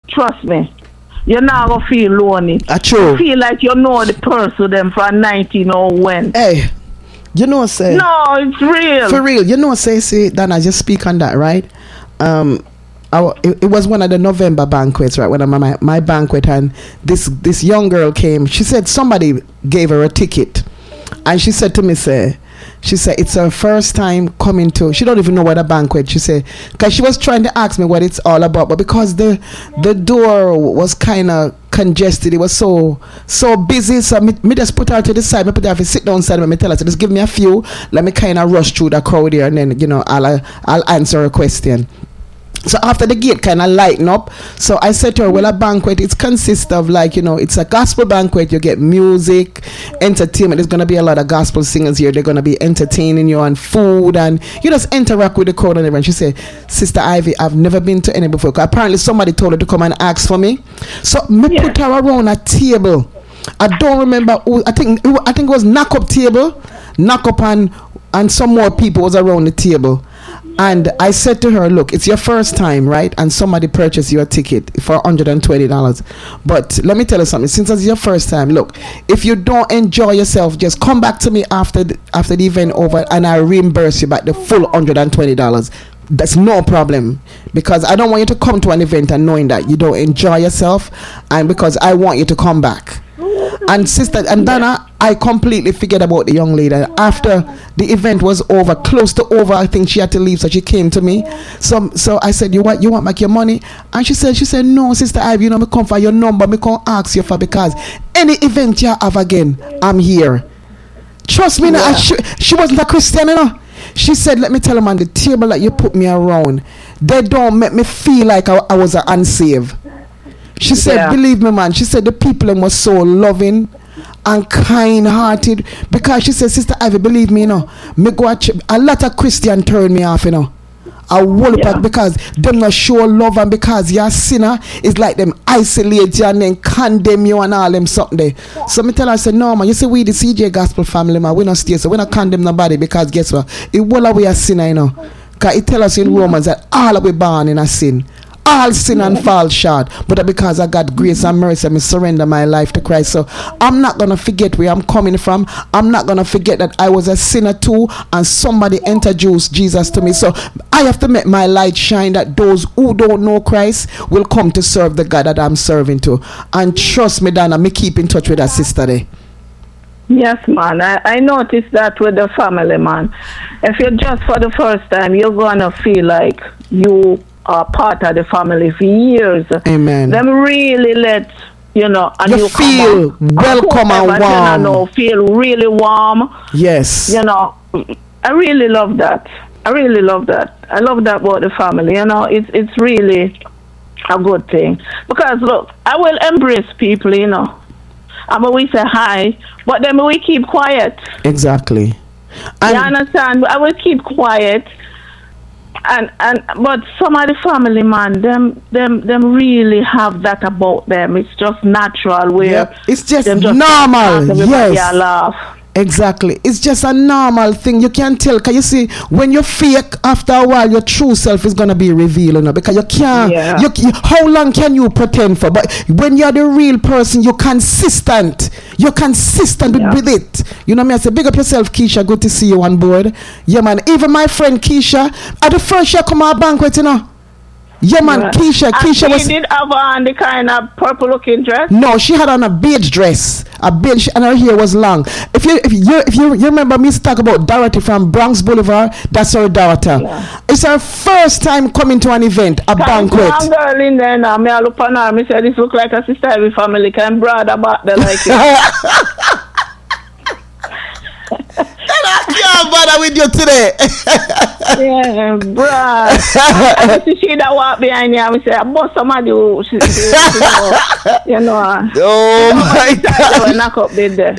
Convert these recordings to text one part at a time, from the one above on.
trust me, you're not gonna feel lonely. True. You feel like you know the person them from 19 or when. Hey, you know, say. No, it's real. For real, you know, say, Dan, I just speak on that, right? It was one of the November banquets, right? When my banquet, and this young girl came. She said somebody gave her a ticket, and she said to me, she said it's her first time coming to. She don't even know what a banquet. She said because she was trying to ask me what it's all about, but because the door was kind of congested, it was so busy. So me just put her to the side. Me put her to sit down side. Me tell her to just give me a few. Let me kind of rush through the crowd here, and then I'll answer her question. So after the gate kind of lighten up, so I said to her, well, a banquet, it consists of it's a gospel banquet. You get music, entertainment. There's going to be a lot of gospel singers here. They're going to be entertaining you on food, and you just interact with the crowd and everything. She said, Sister Ivy, I've never been to any before. Apparently somebody told her to come and ask for me. So me put her around a table. I don't remember who, I think it was knock up table, knock up and some more people was around the table. And I said to her, look, it's your first time, right? And somebody purchased your ticket for $120. But let me tell you something. Since it's your first time, look, if you don't enjoy yourself, just come back to me after the event over, and I reimburse you back the full $120. That's no problem, because I don't want you to come to an event and knowing that you don't enjoy yourself, and because I want you to come back. And Sister and Dana, I completely forget about the young lady. After the event was over, close to over, I think she had to leave, so she came to me. So I said, you want back your money? And she said, no, Sister Ivy, me come for your number, me come ask you for, because any event you have again, I'm here. Trust me, now, she wasn't a Christian, She said, let me tell you, man, the table that you put me around, they don't make me feel like I was an unsaved. She said, believe me, man. She said the people were so loving and kind-hearted, because she said, Sister Ivy, believe me, me go a lot of Christian turn me off, I will because them not show love, and because you're a sinner, it's like them isolate you and then condemn you and all them something there. So me tell her, I said, no, man, you see, we the CJ Gospel family, man, we not stay, so we not condemn nobody, because guess what? It will we a sinner, because it tell us in Romans that all of we born in a sin. All sin and fall short, but because I got grace and mercy, I surrender my life to Christ. So I'm not gonna forget where I'm coming from. I'm not gonna forget that I was a sinner too, and somebody introduced Jesus to me. So I have to make my light shine, that those who don't know Christ will come to serve the God that I'm serving to. And trust me, Dana, me keep in touch with that sister there. Yes, man. I noticed that with the family, man. If you're just for the first time, you're gonna feel like you are part of the family for years. Amen. Them really let and you feel welcome and warm. Feel really warm. Yes. I really love that. I love that about the family. It's really a good thing, because look, I will embrace people. I'm always say hi, but then we keep quiet. Exactly. You understand? I will keep quiet. But some of the family, man, them really have that about them. It's just natural, where it's just normal. Yes, laugh. Exactly. It's just a normal thing. You can tell, because you see, when you fake, after a while your true self is gonna be revealed, because you can't. How long can you pretend for? But when you're the real person, you're consistent. You're consistent with it. You know me, I say, big up yourself, Keisha. Good to see you on board. Yeah, man. Even my friend Keisha, at the first year come out banquet, Yeah, man, Keisha was. She did have on the kind of purple-looking dress. No, she had on a beige dress, and her hair was long. If you remember me talk about Dorothy from Bronx Boulevard, that's her daughter. Yeah. It's her first time coming to an event, a banquet. I'm girl in there now. Me I look on her. Me say this look like a Sister Ivy family. Can brother back there like it. I can't bother with you today. Yeah, bruh. I see she that walk behind you. I say, I bought somebody who Oh my God. Knock up there.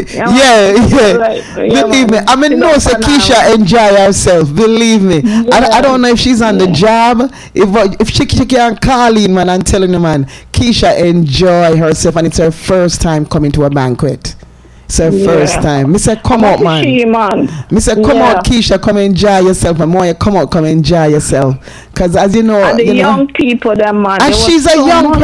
Believe me. I mean, no, say Keisha enjoy herself. Believe me. I don't know if she's on the job. If she can call in, man, I'm telling you, man, Keisha enjoy herself, and it's her first time coming to a banquet. It's her first time. Me say, come out, man. Me say, come out, Keisha, come enjoy yourself. And more, come out, come enjoy yourself. Because as you know, and the young people, them man. And she's a young